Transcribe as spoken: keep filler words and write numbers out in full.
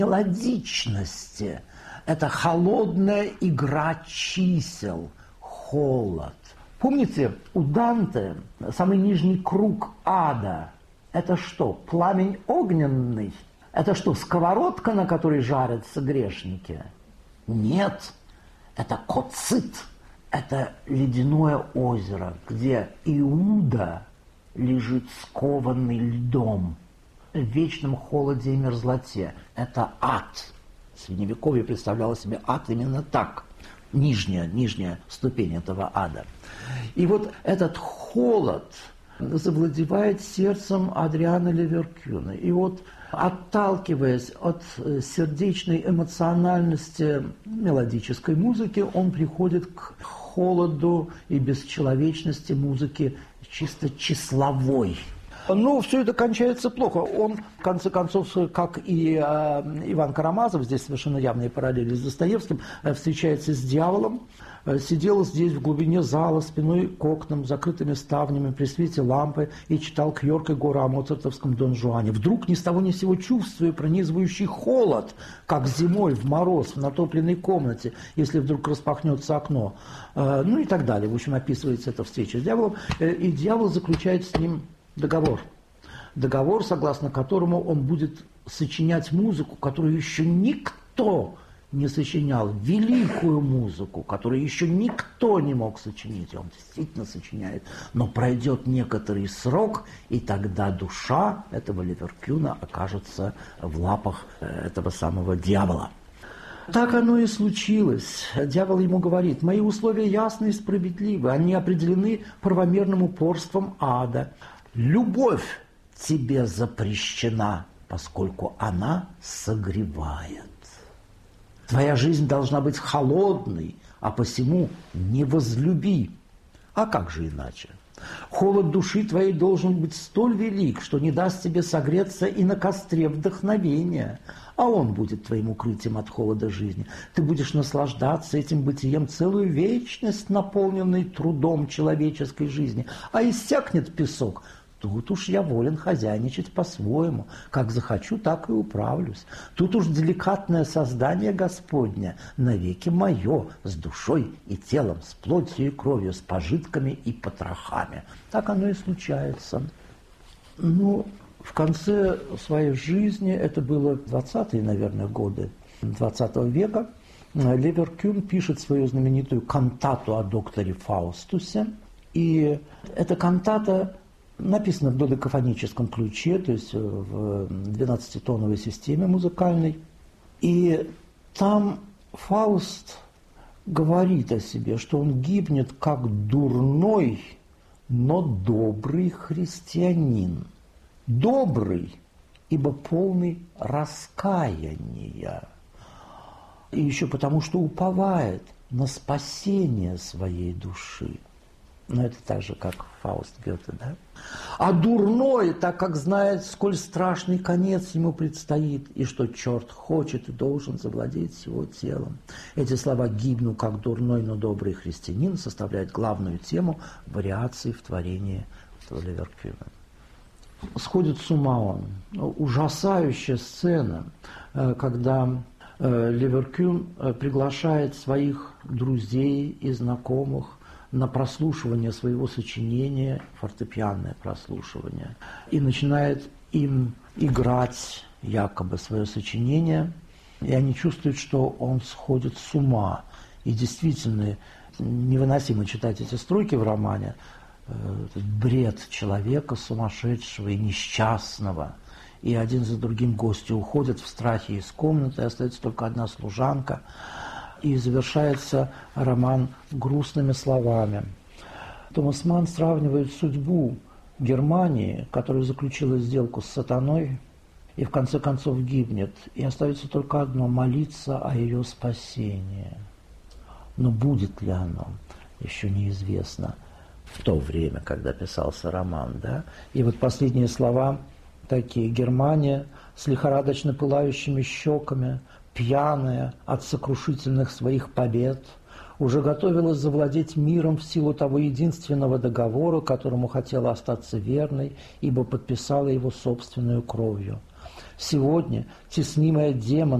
мелодичности. Это холодная игра чисел, холод. Помните, у Данте самый нижний круг ада – это что, пламень огненный? Это что, сковородка, на которой жарятся грешники? Нет, это коцит, это ледяное озеро, где Иуда лежит скованный льдом в вечном холоде и мерзлоте. Это ад. Средневековье представляло себе ад именно так. Нижняя, нижняя ступень этого ада. И вот этот холод завладевает сердцем Адриана Леверкюна. И вот, отталкиваясь от сердечной эмоциональности мелодической музыки, он приходит к холоду и бесчеловечности музыки чисто числовой. Но все это кончается плохо. Он, в конце концов, как и э, Иван Карамазов, здесь совершенно явные параллели с Достоевским, э, встречается с дьяволом, э, сидел здесь в глубине зала, спиной к окнам, закрытыми ставнями, при свете лампы, и читал Кьорк и Гора о моцартовском Дон Жуане. Вдруг ни с того ни с сего чувствуя пронизывающий холод, как зимой в мороз в натопленной комнате, если вдруг распахнется окно, э, ну и так далее. В общем, описывается эта встреча с дьяволом, э, и дьявол заключает с ним договор. Договор, согласно которому он будет сочинять музыку, которую еще никто не сочинял, великую музыку, которую еще никто не мог сочинить. Он действительно сочиняет, но пройдет некоторый срок, и тогда душа этого Леверкюна окажется в лапах этого самого дьявола. Так оно и случилось. Дьявол ему говорит: «Мои условия ясны и справедливы, они определены правомерным упорством ада. Любовь тебе запрещена, поскольку она согревает. Твоя жизнь должна быть холодной, а посему не возлюби». А как же иначе? Холод души твоей должен быть столь велик, что не даст тебе согреться и на костре вдохновения, а он будет твоим укрытием от холода жизни. Ты будешь наслаждаться этим бытием целую вечность, наполненной трудом человеческой жизни, а иссякнет песок. Тут уж я волен хозяйничать по-своему. Как захочу, так и управлюсь. Тут уж деликатное создание Господня навеки мое, с душой и телом, с плотью и кровью, с пожитками и потрохами. Так оно и случается. Ну, в конце своей жизни, это было двадцатые, наверное, годы двадцатого века, Леверкюн пишет свою знаменитую кантату о докторе Фаустусе. И эта кантата написано в додекафоническом ключе, то есть в двенадцатитоновой системе музыкальной. И там Фауст говорит о себе, что он гибнет как дурной, но добрый христианин. Добрый, ибо полный раскаяния. И еще потому, что уповает на спасение своей души. Но это так же, как Фауст Гёте, да? А дурной, так как знает, сколь страшный конец ему предстоит, и что черт хочет и должен завладеть его телом. Эти слова «гибну, как дурной, но добрый христианин» составляют главную тему вариаций в творении этого Леверкюна. Сходит с ума он. Ужасающая сцена, когда Леверкюн приглашает своих друзей и знакомых на прослушивание своего сочинения, фортепианное прослушивание, и начинает им играть якобы свое сочинение, и они чувствуют, что он сходит с ума. И действительно, невыносимо читать эти строки в романе, этот бред человека сумасшедшего и несчастного. И один за другим гости уходят в страхе из комнаты, остается только одна служанка. И завершается роман грустными словами. Томас Манн сравнивает судьбу Германии, которая заключила сделку с сатаной, и в конце концов гибнет. И остается только одно – молиться о ее спасении. Но будет ли оно, еще неизвестно в то время, когда писался роман. Да? И вот последние слова такие: «Германия с лихорадочно пылающими щеками, пьяная от сокрушительных своих побед, уже готовилась завладеть миром в силу того единственного договора, которому хотела остаться верной, ибо подписала его собственную кровью. Сегодня, теснимая демона,